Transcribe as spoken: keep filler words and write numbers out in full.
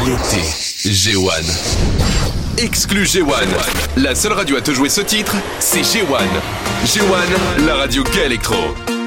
L'été, G un. Exclu G un. La seule radio à te jouer ce titre, c'est G un. G un, la radio gay électro.